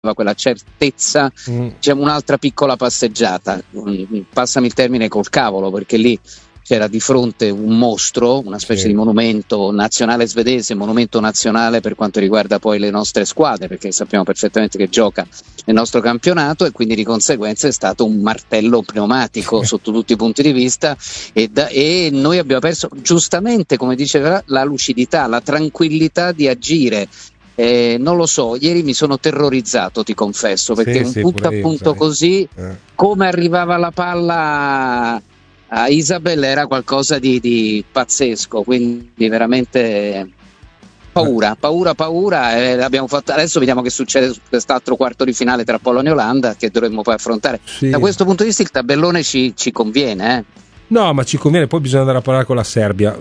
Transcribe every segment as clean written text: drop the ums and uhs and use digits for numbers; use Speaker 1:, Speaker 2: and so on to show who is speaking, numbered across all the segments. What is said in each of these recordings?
Speaker 1: quella certezza, diciamo un'altra piccola passeggiata, passami il termine col cavolo, perché lì c'era di fronte un mostro, una specie di monumento nazionale svedese, monumento nazionale per quanto riguarda poi le nostre squadre, perché sappiamo perfettamente che gioca nel nostro campionato, e quindi di conseguenza è stato un martello pneumatico sotto tutti i punti di vista, e noi abbiamo perso giustamente, come diceva, la lucidità, la tranquillità di agire. Non lo so, ieri mi sono terrorizzato, ti confesso, perché un punto a punto così, come arrivava la palla a Isabel, era qualcosa di pazzesco, quindi veramente paura. Abbiamo fatto, adesso vediamo che succede su quest'altro quarto di finale tra Polonia e Olanda, che dovremmo poi affrontare. Da questo punto di vista il tabellone ci conviene,
Speaker 2: No, ma ci conviene, poi bisogna andare a parlare con la Serbia.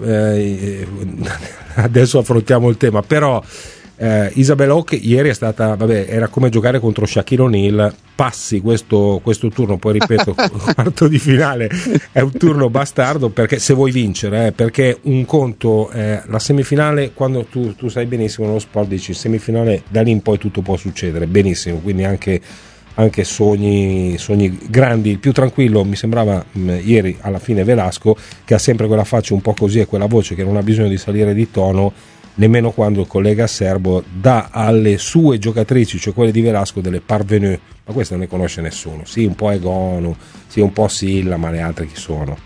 Speaker 2: Adesso affrontiamo il tema, però Isabel Hawke ieri è stata, era come giocare contro Shaquille O'Neal. Passi questo turno, poi ripeto, quarto di finale è un turno bastardo, perché se vuoi vincere, perché un conto la semifinale, quando tu sai benissimo nello sport, dici semifinale, da lì in poi tutto può succedere, benissimo, quindi anche sogni grandi. Il più tranquillo mi sembrava ieri alla fine Velasco, che ha sempre quella faccia un po' così e quella voce che non ha bisogno di salire di tono nemmeno quando il collega serbo dà alle sue giocatrici, cioè quelle di Velasco, delle parvenue, ma queste non ne conosce nessuno, sì un po' Egonu, sì un po' Silla, ma le altre chi sono?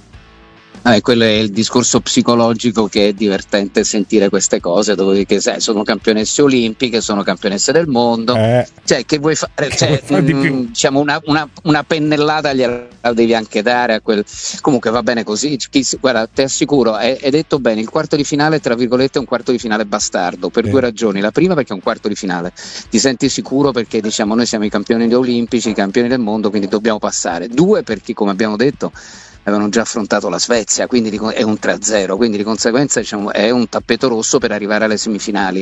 Speaker 1: Quello è il discorso psicologico, che è divertente sentire queste cose, dopodiché sono campionesse olimpiche, sono campionesse del mondo, cioè che vuoi fare, diciamo una pennellata gliela devi anche dare a quel, comunque va bene così. Guarda, ti assicuro, hai detto bene, il quarto di finale tra virgolette è un quarto di finale bastardo per due ragioni. La prima, perché è un quarto di finale, ti senti sicuro perché diciamo noi siamo i campioni olimpici, i campioni del mondo, quindi dobbiamo passare. Due, perché come abbiamo detto avevano già affrontato la Svezia, quindi è un 3-0, quindi di conseguenza diciamo, è un tappeto rosso per arrivare alle semifinali.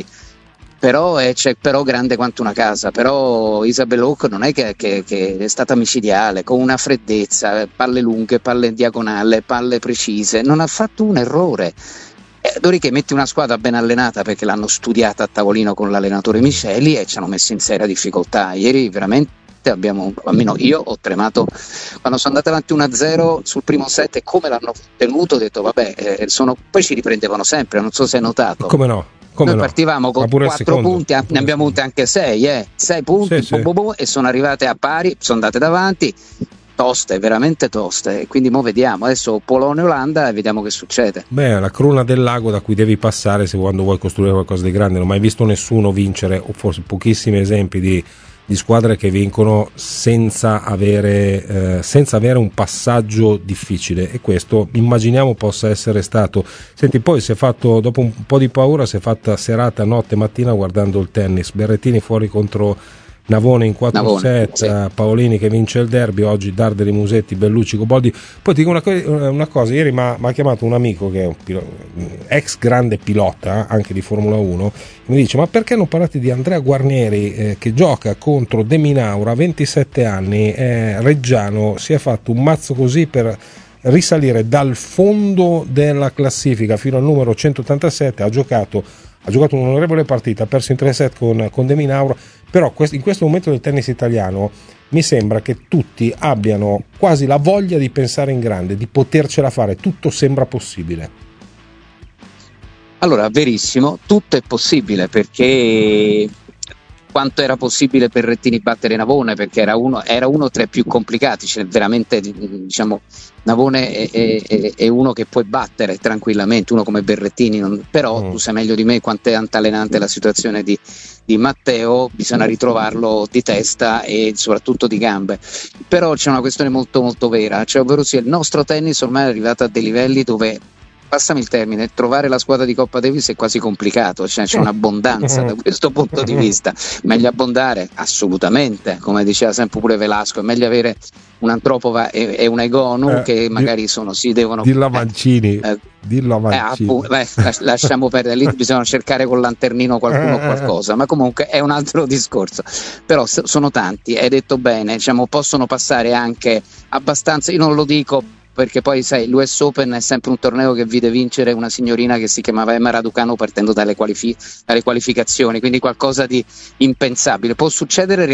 Speaker 1: Però c'è grande quanto una casa. Però Isabel Hawke non è che è stata micidiale, con una freddezza, palle lunghe, palle in diagonale, palle precise, non ha fatto un errore. Dopodiché metti una squadra ben allenata, perché l'hanno studiata a tavolino con l'allenatore Miceli, e ci hanno messo in seria difficoltà. Ieri veramente almeno io ho tremato quando sono andati avanti 1-0 sul primo set, e come l'hanno tenuto ho detto poi ci riprendevano sempre, non so se hai notato.
Speaker 2: Come no?
Speaker 1: Noi partivamo con 4 punti, ne abbiamo avuti anche 6 punti, e sono arrivate a pari, sono andate davanti, toste, veramente toste, quindi mo vediamo adesso Polonia e Olanda e vediamo che succede.
Speaker 2: La cruna del lago da cui devi passare se quando vuoi costruire qualcosa di grande. Non ho mai visto nessuno vincere, o forse pochissimi esempi di squadre che vincono senza avere un passaggio difficile, e questo immaginiamo possa essere stato. Senti, poi si è fatto, dopo un po' di paura, si è fatta serata, notte, mattina guardando il tennis. Berrettini fuori contro Navone in 4 set, Paolini che vince il derby, oggi Darderi, Musetti, Bellucci, Coboldi. Poi ti dico una cosa, ieri mi ha chiamato un amico che è un ex grande pilota anche di Formula 1, e mi dice: ma perché non parlate di Andrea Guarnieri che gioca contro De Minaur a 27 anni, reggiano, si è fatto un mazzo così per risalire dal fondo della classifica fino al numero 187, ha giocato un'onorevole partita, ha perso in 3 set con De Minaur. Però in questo momento del tennis italiano mi sembra che tutti abbiano quasi la voglia di pensare in grande, di potercela fare, tutto sembra possibile.
Speaker 1: Allora, verissimo, tutto è possibile, perché quanto era possibile per Berrettini battere Navone, perché era uno tra i più complicati, cioè veramente, diciamo, Navone è uno che puoi battere tranquillamente, uno come Berrettini, però tu sai meglio di me quanto è altalenante la situazione di Matteo, bisogna ritrovarlo di testa e soprattutto di gambe. Però c'è una questione molto molto vera, cioè ovvero sia il nostro tennis ormai è arrivato a dei livelli dove, passami il termine, trovare la squadra di Coppa Davis è quasi complicato, cioè c'è un'abbondanza da questo punto di vista. Meglio abbondare? Assolutamente, come diceva sempre pure Velasco, è meglio avere un'Antropova e un Egonu che magari devono
Speaker 2: dillo a Mancini,
Speaker 1: lasciamo perdere, lì bisogna cercare col lanternino qualcuno o qualcosa, ma comunque è un altro discorso. Però sono tanti, hai detto bene, diciamo, possono passare anche abbastanza, io non lo dico perché poi sai, l'US Open è sempre un torneo che vide vincere una signorina che si chiamava Emma Raducanu partendo dalle qualificazioni, quindi qualcosa di impensabile. Può succedere